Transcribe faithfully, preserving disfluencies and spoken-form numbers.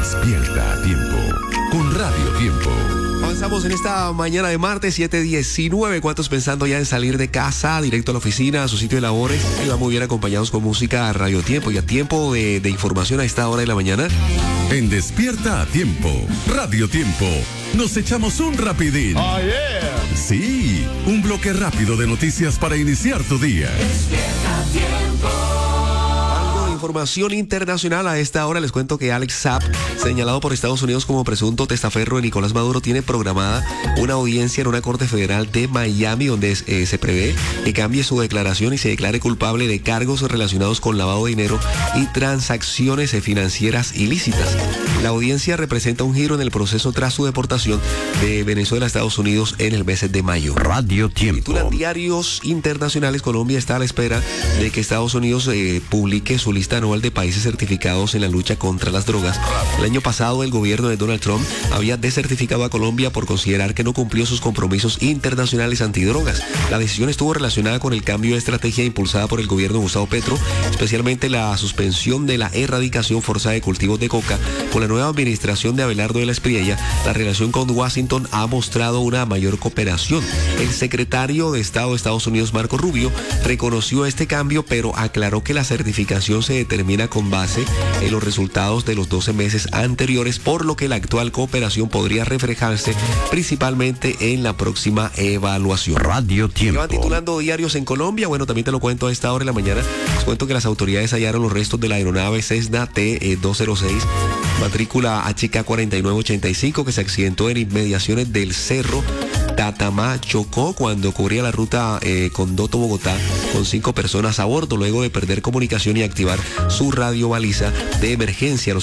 Despierta a tiempo con Radio Tiempo. Avanzamos en esta mañana de martes siete diecinueve. ¿Cuántos pensando ya en salir de casa, directo a la oficina, a su sitio de labores? Y van muy bien acompañados con música a Radio Tiempo y a tiempo de, de información a esta hora de la mañana. En Despierta a Tiempo, Radio Tiempo, nos echamos un rapidín. Oh, yeah. Sí, un bloque rápido de noticias para iniciar tu día. Despierta a Tiempo. Información internacional a esta hora. Les cuento que Alex Saab, señalado por Estados Unidos como presunto testaferro de Nicolás Maduro, tiene programada una audiencia en una corte federal de Miami donde eh, se prevé que cambie su declaración y se declare culpable de cargos relacionados con lavado de dinero y transacciones financieras ilícitas. La audiencia representa un giro en el proceso tras su deportación de Venezuela a Estados Unidos en el mes de mayo. Radio Tiempo. Titulan diarios internacionales. Colombia está a la espera de que Estados Unidos eh, publique su lista anual de países certificados en la lucha contra las drogas. El año pasado el gobierno de Donald Trump había desertificado a Colombia por considerar que no cumplió sus compromisos internacionales antidrogas. La decisión estuvo relacionada con el cambio de estrategia impulsada por el gobierno de Gustavo Petro, especialmente la suspensión de la erradicación forzada de cultivos de coca. Con la nueva administración de Abelardo de la Espriella, la relación con Washington ha mostrado una mayor cooperación. El secretario de Estado de Estados Unidos, Marco Rubio, reconoció este cambio, pero aclaró que la certificación se determina con base en los resultados de los doce meses anteriores, por lo que la actual cooperación podría reflejarse principalmente en la próxima evaluación. Radio Tiempo. Llevan titulando diarios en Colombia. Bueno, también te lo cuento a esta hora de la mañana. Les cuento que las autoridades hallaron los restos de la aeronave Cessna T doscientos seis, matrícula H K cuarenta y nueve ochenta y cinco, que se accidentó en inmediaciones del Cerro Tatamá, Chocó, cuando cubría la ruta eh, Condoto-Bogotá, con cinco personas a bordo, luego de perder comunicación y activar su radio baliza de emergencia. Los